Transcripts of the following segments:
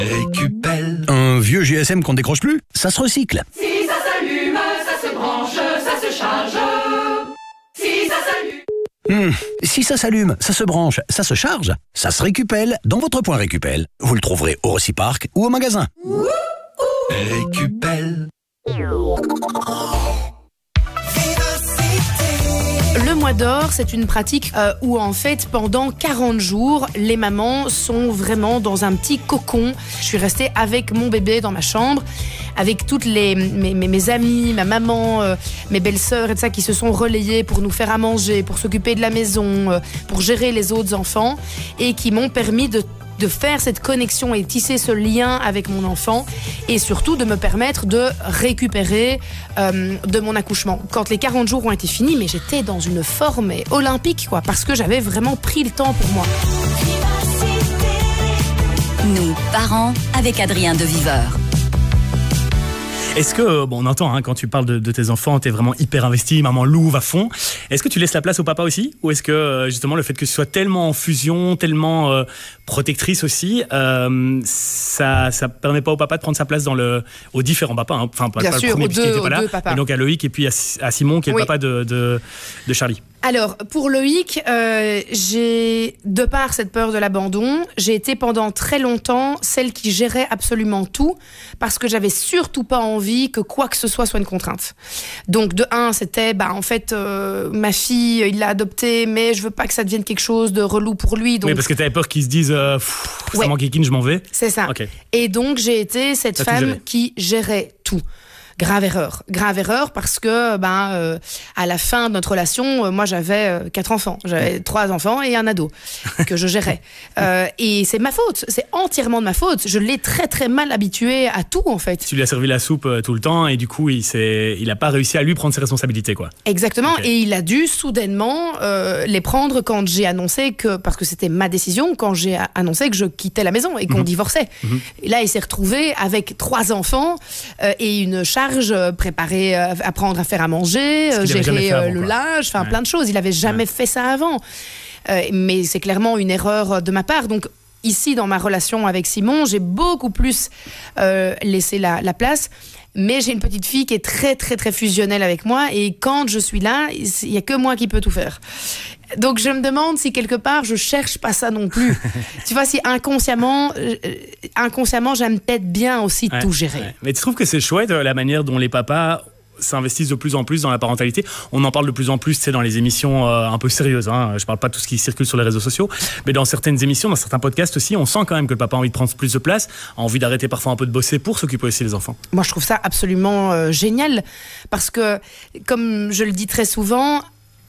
Récupelle. Un vieux GSM qu'on décroche plus, ça se recycle. Si ça s'allume, ça se branche, ça se charge. Si ça s'allume. Si ça s'allume, ça se branche, ça se charge, ça se récupelle dans votre point Récupelle. Vous le trouverez au Reciparc ou au magasin. Récupelle. Le mois d'or, c'est une pratique où en fait pendant 40 jours, les mamans sont vraiment dans un petit cocon. Je suis restée avec mon bébé dans ma chambre, avec toutes mes amies, ma maman, mes belles-sœurs et tout ça qui se sont relayées pour nous faire à manger, pour s'occuper de la maison, pour gérer les autres enfants et qui m'ont permis de faire cette connexion et tisser ce lien avec mon enfant et surtout de me permettre de récupérer de mon accouchement. Quand les 40 jours ont été finis, mais j'étais dans une forme olympique, quoi, parce que j'avais vraiment pris le temps pour moi. Nous, parents, avec Adrien de Viveur. Est-ce que, on entend quand tu parles de tes enfants, t'es vraiment hyper investi, maman louve à fond. Est-ce que tu laisses la place au papa aussi? Ou est-ce que justement le fait que tu sois tellement en fusion, tellement protectrice aussi, ça permet pas au papa de prendre sa place aux différents papas, enfin pas Bien le sûr, premier puisqu'il était pas là, papas. et donc à Loïc et puis à Simon qui est le papa de Charlie. Alors, pour Loïc, j'ai, de par cette peur de l'abandon, j'ai été pendant très longtemps celle qui gérait absolument tout, parce que j'avais surtout pas envie que quoi que ce soit une contrainte. Donc, de un, c'était, en fait, ma fille, il l'a adoptée, mais je veux pas que ça devienne quelque chose de relou pour lui. Donc... Oui, parce que t'avais peur qu'ils se disent, ça m'enquiquine, je m'en vais. C'est ça. Okay. Et donc, j'ai été cette femme qui gérait tout. Grave erreur parce que à la fin de notre relation, moi j'avais 4 enfants, j'avais 3 enfants et un ado que je gérais. Et c'est ma faute, c'est entièrement de ma faute. Je l'ai très très mal habitué à tout en fait. Tu lui as servi la soupe tout le temps et du coup il a pas réussi à lui prendre ses responsabilités, quoi. Exactement. Okay. Et il a dû soudainement les prendre quand j'ai annoncé parce que c'était ma décision, quand j'ai annoncé que je quittais la maison et qu'on divorçait. Et là il s'est retrouvé avec 3 enfants et une charge, préparer, apprendre à faire à manger, gérer le linge, plein de choses. Il n'avait jamais fait ça avant. Mais c'est clairement une erreur de ma part. Donc ici, dans ma relation avec Simon, j'ai beaucoup plus laissé la place. Mais j'ai une petite fille qui est très, très, très fusionnelle avec moi. Et quand je suis là, il n'y a que moi qui peux tout faire. Donc je me demande si quelque part je cherche pas ça non plus. Tu vois, si inconsciemment j'aime peut-être bien aussi tout gérer. Ouais. Mais tu trouves que c'est chouette la manière dont les papas s'investissent de plus en plus dans la parentalité? On en parle de plus en plus, dans les émissions un peu sérieuses. Je parle pas de tout ce qui circule sur les réseaux sociaux, mais dans certaines émissions, dans certains podcasts aussi, on sent quand même que le papa a envie de prendre plus de place, a envie d'arrêter parfois un peu de bosser pour s'occuper aussi des enfants. Moi, je trouve ça absolument génial parce que, comme je le dis très souvent,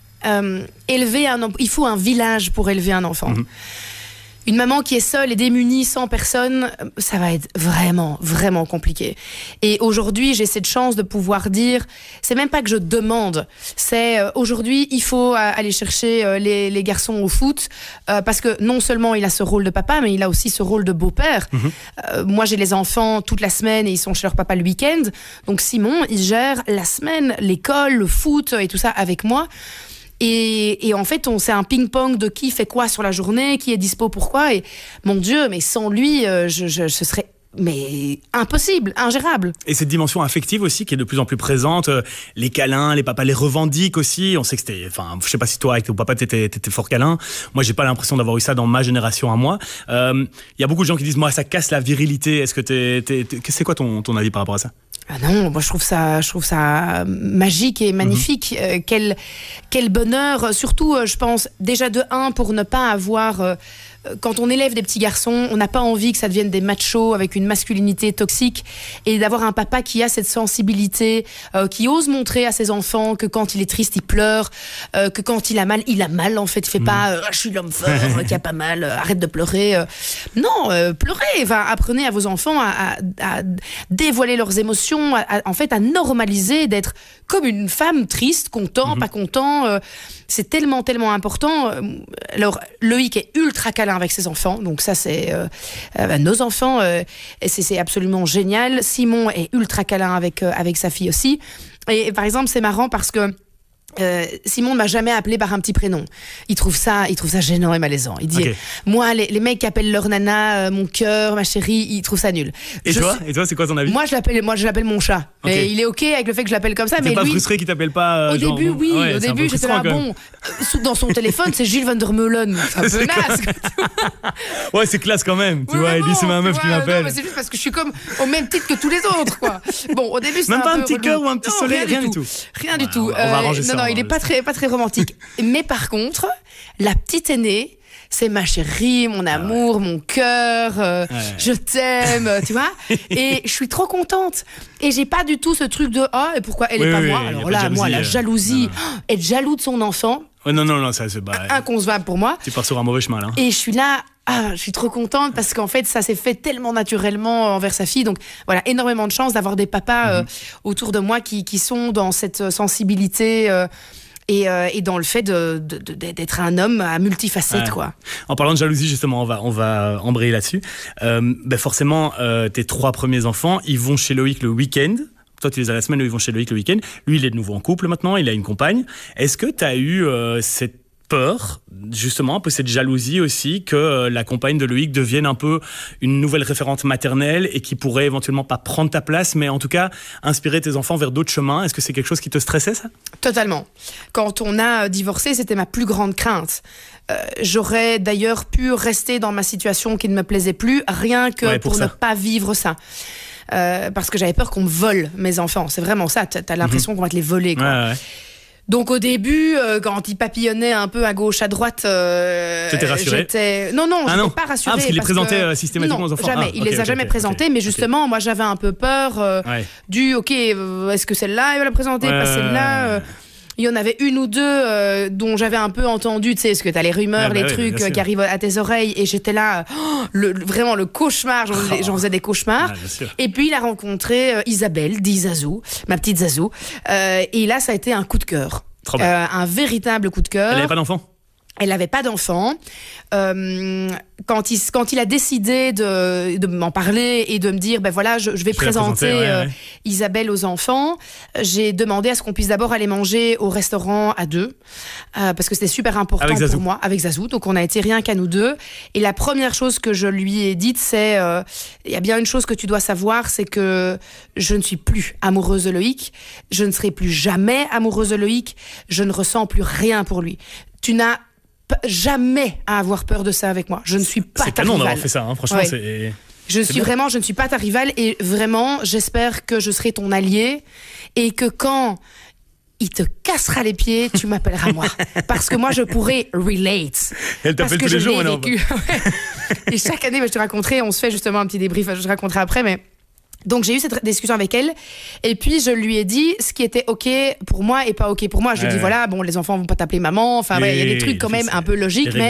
il faut un village pour élever un enfant. Une maman qui est seule et démunie, sans personne, ça va être vraiment, vraiment compliqué. Et aujourd'hui, j'ai cette chance de pouvoir dire, c'est même pas que je demande, c'est aujourd'hui, il faut aller chercher les garçons au foot, parce que non seulement il a ce rôle de papa, mais il a aussi ce rôle de beau-père. Moi, j'ai les enfants toute la semaine et ils sont chez leur papa le week-end. Donc Simon, il gère la semaine, l'école, le foot et tout ça avec moi. Et en fait, c'est un ping-pong de qui fait quoi sur la journée, qui est dispo pourquoi. Et mon Dieu, mais sans lui, ce serait impossible, ingérable. Et cette dimension affective aussi qui est de plus en plus présente, les câlins, les papas les revendiquent aussi. On sait que je sais pas si toi avec ton papa t'étais fort câlin. Moi, j'ai pas l'impression d'avoir eu ça dans ma génération à moi. Il y a beaucoup de gens qui disent, moi, ça casse la virilité. Est-ce que c'est quoi ton avis par rapport à ça? Ah non, moi je trouve ça magique et magnifique. Quel bonheur, surtout je pense déjà de 1 pour ne pas avoir quand on élève des petits garçons, on n'a pas envie que ça devienne des machos avec une masculinité toxique, et d'avoir un papa qui a cette sensibilité, qui ose montrer à ses enfants que quand il est triste, il pleure, que quand il a mal en fait, il fait pas je suis l'homme fort qui a pas mal, arrête de pleurer. Non, pleurez, apprenez à vos enfants à dévoiler leurs émotions, en fait à normaliser d'être comme une femme triste, content, pas content. C'est tellement important. Alors Loïc est ultra câlin avec ses enfants, donc ça c'est nos enfants, c'est absolument génial. Simon est ultra câlin avec sa fille aussi. Et par exemple c'est marrant parce que Simon ne m'a jamais appelé par un petit prénom. Il trouve ça gênant et malaisant. Il dit, moi, les mecs qui appellent leur nana, mon cœur, ma chérie, ils trouvent ça nul. Et toi, c'est quoi ton avis? Moi, je l'appelle mon chat. Okay. Et il est ok avec le fait que je l'appelle comme ça. T'es mais pas lui, frustré qu'il t'appelle pas au début, oui. Ouais, au début, j'étais là, bon. Dans son téléphone, c'est Gilles Van der Meulen. C'est un peu naze. Ouais, c'est classe quand même. Tu vois, il dit c'est ma meuf qui m'appelle. Non, mais c'est juste parce que je suis comme au même titre que tous les autres, quoi. Bon, au début, c'est même pas un petit cœur ou un petit soleil, rien du tout. Rien du tout. On va arranger ça. Non, il est pas très romantique. Mais par contre, la petite aînée, c'est ma chérie, mon amour, mon cœur, je t'aime, tu vois. Et je suis trop contente. Et j'ai pas du tout ce truc de et pourquoi elle est pas moi. Alors là, moi, la jalousie, être jaloux de son enfant. Non, ça c'est inconcevable pour moi. Tu pars sur un mauvais chemin là. Et je suis là. Je suis trop contente parce qu'en fait, ça s'est fait tellement naturellement envers sa fille. Donc voilà, énormément de chance d'avoir des papas autour de moi qui sont dans cette sensibilité. Et dans le fait d'être un homme à multifacettes, quoi. En parlant de jalousie, justement, on va embrayer là-dessus. Forcément, tes 3 premiers enfants, ils vont chez Loïc le week-end. Toi, tu les as la semaine, eux, ils vont chez Loïc le week-end. Lui, il est de nouveau en couple maintenant, il a une compagne. Est-ce que tu as eu cette peur, justement, un peu cette jalousie aussi, que la compagne de Loïc devienne un peu une nouvelle référente maternelle et qui pourrait éventuellement pas prendre ta place, mais en tout cas inspirer tes enfants vers d'autres chemins? Est-ce que c'est quelque chose qui te stressait, ça? Totalement. Quand on a divorcé, c'était ma plus grande crainte. J'aurais d'ailleurs pu rester dans ma situation qui ne me plaisait plus, rien que pour ne pas vivre ça. Parce que j'avais peur qu'on me vole mes enfants. C'est vraiment ça, t'as l'impression qu'on va te les voler, quoi. Ouais. Donc au début, quand il papillonnait un peu à gauche, à droite, t'étais rassurée? Non, je n'étais pas rassurée. Parce qu'il les présentait systématiquement aux enfants. Jamais. Il les a jamais présentés, mais justement, moi j'avais un peu peur est-ce que celle-là, il va la présenter, pas celle-là Il y en avait une ou deux dont j'avais un peu entendu, tu sais, parce que t'as les rumeurs, les trucs qui arrivent à tes oreilles, et j'étais là, vraiment le cauchemar, j'en faisais des cauchemars. Et puis il a rencontré Isabelle, dit Zazou, ma petite Zazou, et là ça a été un coup de cœur, un véritable coup de cœur. Elle n'avait pas d'enfant? Elle n'avait pas d'enfant. Quand il a décidé de m'en parler et de me dire, je vais présenter Isabelle aux enfants, j'ai demandé à ce qu'on puisse d'abord aller manger au restaurant à 2, parce que c'était super important pour moi, avec Zazou. Donc on a été rien qu'à nous 2. Et la première chose que je lui ai dite, c'est, il y a bien une chose que tu dois savoir, c'est que je ne suis plus amoureuse de Loïc. Je ne serai plus jamais amoureuse de Loïc. Je ne ressens plus rien pour lui. Tu n'as jamais à avoir peur de ça avec moi. Je ne suis pas ta rivale. C'est canon d'avoir fait ça, hein. Franchement, je ne suis pas ta rivale, et vraiment, j'espère que je serai ton allié et que quand il te cassera les pieds, tu m'appelleras moi. Parce que moi, je pourrais relate. Elle t'appelle tous les jours, maintenant. Et chaque année, je te raconterai, on se fait justement un petit débrief, je te raconterai après, mais... Donc j'ai eu cette discussion avec elle, et puis je lui ai dit ce qui était ok pour moi et pas ok pour moi. Je lui ai dit les enfants vont pas t'appeler maman, enfin il y a des trucs quand même un peu logiques, mais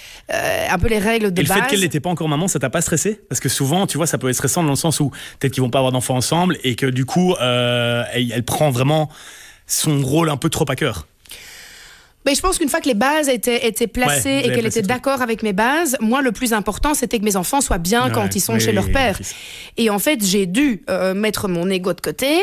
un peu les règles de base. Et le fait qu'elle n'était pas encore maman, ça t'a pas stressé? Parce que souvent, tu vois, ça peut être stressant dans le sens où peut-être qu'ils vont pas avoir d'enfants ensemble et que du coup elle prend vraiment son rôle un peu trop à cœur. Mais je pense qu'une fois que les bases étaient placées et qu'elle était d'accord avec mes bases, moi, le plus important, c'était que mes enfants soient bien quand ils sont chez leur père. Et en fait, j'ai dû mettre mon ego de côté.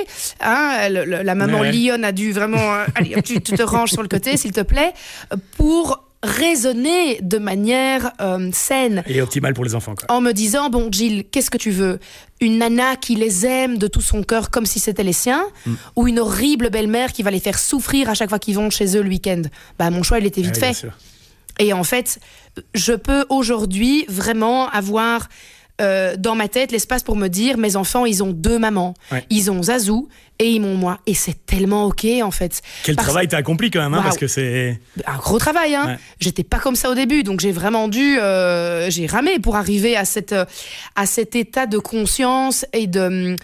La maman lionne a dû vraiment... allez, tu te ranges sur le côté, s'il te plaît, pour raisonner de manière saine. Et optimale pour les enfants, quoi. En me disant, bon, Gilles, qu'est-ce que tu veux? Une nana qui les aime de tout son cœur comme si c'était les siens, ou une horrible belle-mère qui va les faire souffrir à chaque fois qu'ils vont chez eux le week-end? Mon choix, il était vite fait. Et en fait, je peux aujourd'hui vraiment avoir dans ma tête l'espace pour me dire, mes enfants, ils ont 2 mamans. Ils ont Zazou et ils m'ont moi. Et c'est tellement ok, en fait. Quel travail t'as accompli quand même, parce que c'est... Un gros travail, hein. J'étais pas comme ça au début, donc j'ai vraiment dû... j'ai ramé pour arriver à cet état de conscience et de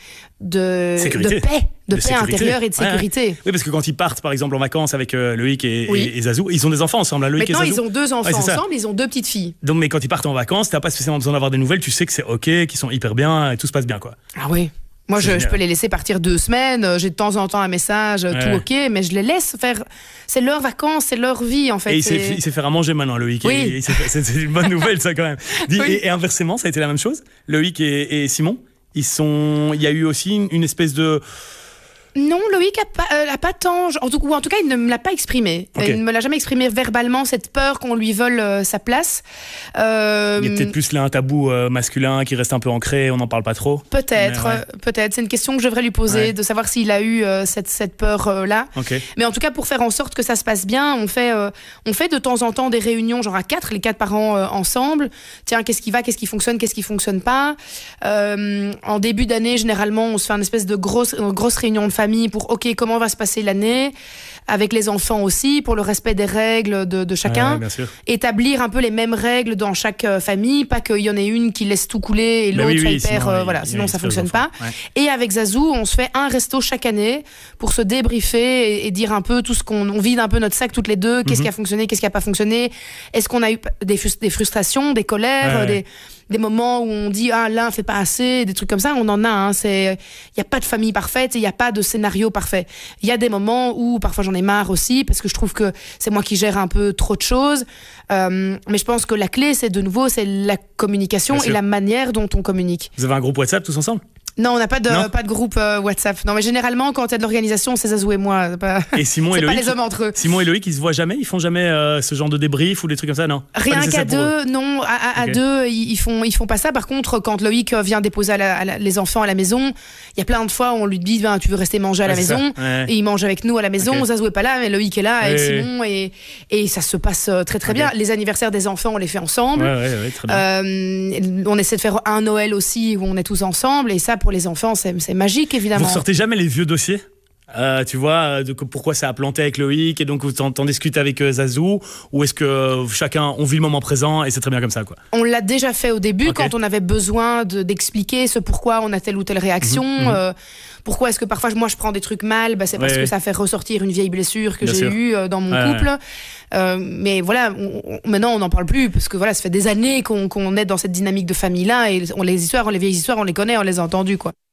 paix. De paix intérieure et de sécurité. Oui, parce que quand ils partent, par exemple, en vacances avec Loïc et Zazou, ils ont des enfants ensemble, Loïc Maintenant, et Zazou. ils ont 2 enfants ensemble, ils ont 2 petites filles. Donc, mais quand ils partent en vacances, t'as pas spécialement besoin d'avoir des nouvelles, tu sais que c'est ok, qu'ils sont hyper bien et tout se passe bien, quoi. Ah oui. Moi, je peux les laisser partir 2 semaines, j'ai de temps en temps un message, tout ok, mais je les laisse faire... C'est leurs vacances, c'est leur vie, en fait. Et il sait faire à manger maintenant, Loïc. Oui. C'est une bonne nouvelle, ça, quand même. Et inversement, ça a été la même chose? Loïc et Simon, il y a eu aussi une espèce de... Non, Loïc a pas tant, en tout cas, il ne me l'a pas exprimé. Okay. Il ne me l'a jamais exprimé verbalement, cette peur qu'on lui vole sa place. Il y a peut-être plus là un tabou masculin qui reste un peu ancré, on n'en parle pas trop. Peut-être. C'est une question que je devrais lui poser, de savoir s'il a eu cette peur-là. Okay. Mais en tout cas, pour faire en sorte que ça se passe bien, on fait de temps en temps des réunions, genre à 4, les 4 parents ensemble. Tiens, qu'est-ce qui va, qu'est-ce qui fonctionne pas. En début d'année, généralement, on se fait une espèce de grosse réunion de famille pour comment va se passer l'année, avec les enfants aussi, pour le respect des règles de chacun. Bien sûr. Établir un peu les mêmes règles dans chaque famille, pas qu'il y en ait une qui laisse tout couler et l'autre soit hyper... sinon ça fonctionne pas. Ouais. Et avec Zazou, on se fait un resto chaque année pour se débriefer et dire un peu tout ce on vide un peu notre sac toutes les deux, qu'est-ce qui a fonctionné, qu'est-ce qui a pas fonctionné, est-ce qu'on a eu des frustrations, des colères, des moments où on dit l'un fait pas assez, des trucs comme ça, on en a. Il y a pas de famille parfaite et il y a pas de scénario parfait. Il y a des moments où parfois j'en ai marre aussi parce que je trouve que c'est moi qui gère un peu trop de choses. Mais je pense que la clé, c'est la communication et la manière dont on communique. Vous avez un groupe WhatsApp tous ensemble ? Non, on n'a pas de groupe WhatsApp. Non, mais généralement, quand il y a de l'organisation, c'est Zazou et moi. Et Simon et Loïc, pas les hommes entre eux. Simon et Loïc, ils se voient jamais ? Ils font jamais ce genre de débrief ou des trucs comme ça, non ? Rien qu'à deux, non. À deux, ils font pas ça. Par contre, quand Loïc vient déposer les enfants à la maison, il y a plein de fois où on lui dit tu veux rester manger à la maison, et il mange avec nous à la maison. Zazou est pas là, mais Loïc est là avec Simon, et ça se passe très très bien. Les anniversaires des enfants, on les fait ensemble. Très bien. On essaie de faire un Noël aussi où on est tous ensemble, et ça pour les enfants, c'est magique évidemment. Vous sortez jamais les vieux dossiers ? Tu vois, pourquoi ça a planté avec Loïc et donc vous t'en discutez avec Zazou, ou est-ce que chacun, on vit le moment présent et c'est très bien comme ça, quoi ? On l'a déjà fait au début quand on avait besoin d'expliquer pourquoi on a telle ou telle réaction. Pourquoi est-ce que parfois moi je prends des trucs mal, c'est parce que ça fait ressortir une vieille blessure que j'ai eue dans mon couple. Mais voilà, maintenant on n'en parle plus parce que voilà, ça fait des années qu'on est dans cette dynamique de famille là, et les vieilles histoires on les connaît, on les a entendues, quoi.